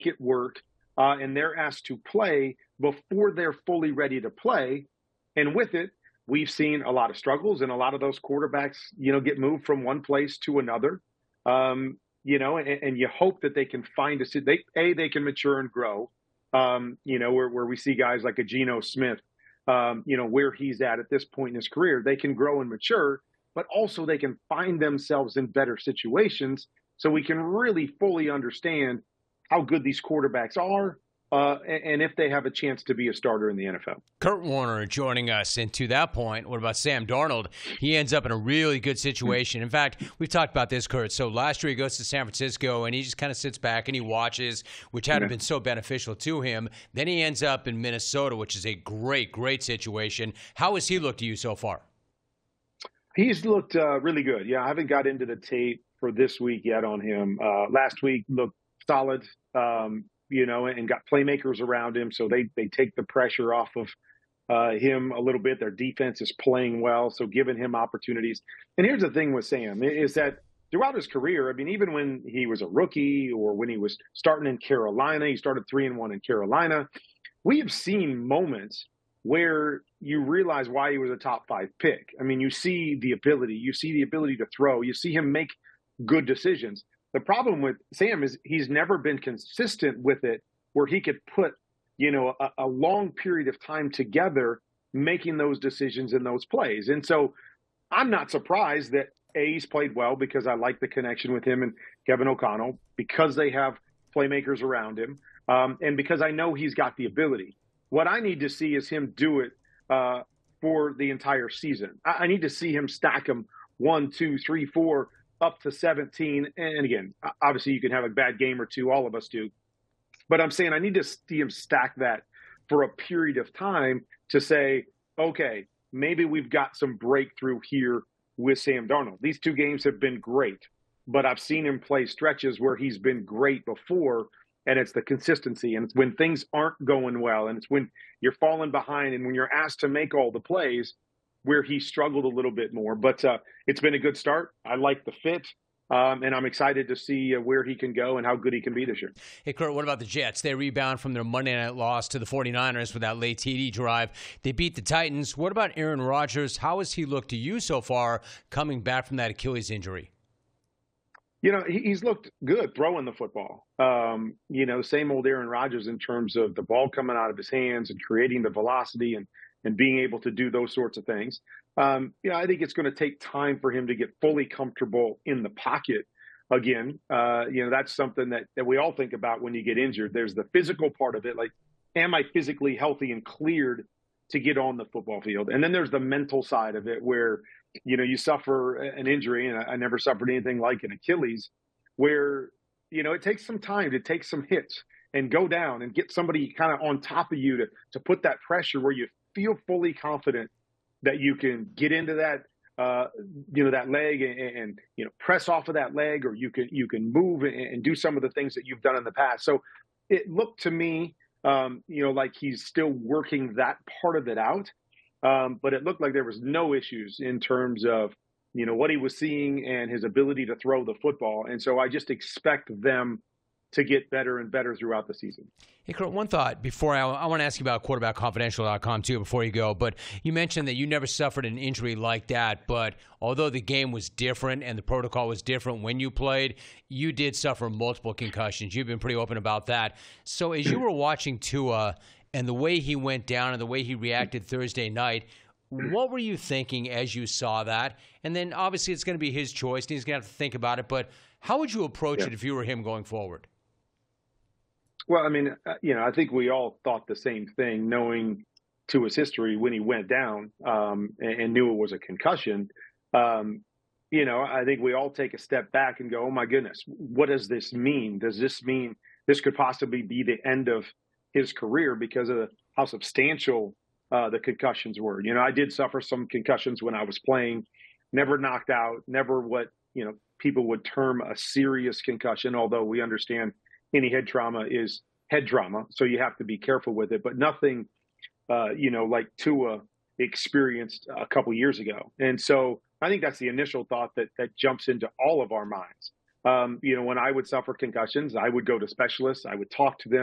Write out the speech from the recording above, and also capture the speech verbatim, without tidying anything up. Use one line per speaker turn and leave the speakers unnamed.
it work, uh, and they're asked to play before they're fully ready to play. And with it, we've seen a lot of struggles, and a lot of those quarterbacks, you know, get moved from one place to another. Um, you know, and, and you hope that they can find a they a they can mature and grow. Um, you know, where where we see guys like a Geno Smith, um, you know, where he's at at this point in his career, they can grow and mature, but also they can find themselves in better situations, so we can really fully understand how good these quarterbacks are, uh, and, and if they have a chance to be a starter in the N F L.
Kurt Warner joining us. And to that point, what about Sam Darnold? He ends up in a really good situation. In fact, we've talked about this, Kurt. So last year he goes to San Francisco, and he just kind of sits back and he watches, which hadn't
Yeah.
been so beneficial to him. Then he ends up in Minnesota, which is a great, great situation. How has he looked to you so far?
He's looked uh, really good. Yeah, I haven't got into the tape for this week yet on him. Uh, last week looked solid, um, you know, and got playmakers around him, so they they take the pressure off of uh, him a little bit. Their defense is playing well, so giving him opportunities. And here's the thing with Sam is that throughout his career, I mean, even when he was a rookie or when he was starting in Carolina, he started three and one in Carolina. We have seen moments where you realize why he was a top five pick. I mean, you see the ability, you see the ability to throw, you see him make good decisions. The problem with Sam is he's never been consistent with it where he could put, you know, a, a long period of time together making those decisions in those plays. And so I'm not surprised that A, he's played well because I like the connection with him and Kevin O'Connell, because they have playmakers around him, um, and because I know he's got the ability. What I need to see is him do it uh, for the entire season. I, I need to see him stack them one, two, three, four, up to seventeen. And again, obviously you can have a bad game or two. All of us do. But I'm saying I need to see him stack that for a period of time to say, okay, maybe we've got some breakthrough here with Sam Darnold. These two games have been great, but I've seen him play stretches where he's been great before. And it's the consistency, and it's when things aren't going well, and it's when you're falling behind, and when you're asked to make all the plays, where he struggled a little bit more. But uh, it's been a good start. I like the fit, um, and I'm excited to see uh, where he can go and how good he can be this year.
Hey, Kurt, what about the Jets? They rebound from their Monday night loss to the 49ers with that late T D drive. They beat the Titans. What about Aaron Rodgers? How has he looked to you so far coming back from that Achilles injury?
You know, he's looked good throwing the football. Um, you know, same old Aaron Rodgers in terms of the ball coming out of his hands and creating the velocity and and being able to do those sorts of things. Um, you know, I think it's going to take time for him to get fully comfortable in the pocket again. Uh, you know, that's something that, that we all think about when you get injured. There's the physical part of it, like, am I physically healthy and cleared to get on the football field? And then there's the mental side of it where, you know, you suffer an injury, and I never suffered anything like an Achilles, where, you know, it takes some time to take some hits and go down and get somebody kind of on top of you to, to put that pressure where you feel fully confident that you can get into that, uh, you know, that leg and, and, you know, press off of that leg, or you can, you can move and, and do some of the things that you've done in the past. So it looked to me, um, you know, like he's still working that part of it out. Um, but it looked like there was no issues in terms of, you know, what he was seeing and his ability to throw the football. And so I just expect them to get better and better throughout the season.
Hey, Kurt, one thought before I, I want to ask you about quarterback confidential dot com too before you go, but you mentioned that you never suffered an injury like that, but although the game was different and the protocol was different when you played, you did suffer multiple concussions. You've been pretty open about that. So as you were watching Tua and the way he went down and the way he reacted Thursday night, what were you thinking as you saw that? And then obviously it's going to be his choice and he's going to have to think about it, but how would you approach
Yeah.
it if you were him going forward?
Well, I mean, uh, you know, I think we all thought the same thing, knowing to his history when he went down um, and, and knew it was a concussion. Um, you know, I think we all take a step back and go, oh, my goodness, what does this mean? Does this mean this could possibly be the end of his career because of how substantial uh, the concussions were? You know, I did suffer some concussions when I was playing, never knocked out, never what, you know, people would term a serious concussion, although we understand any head trauma is head trauma, so you have to be careful with it, but nothing, uh, you know, like Tua experienced a couple years ago. And so I think that's the initial thought that that jumps into all of our minds. Um, you know, when I would suffer concussions, I would go to specialists. I would talk to them.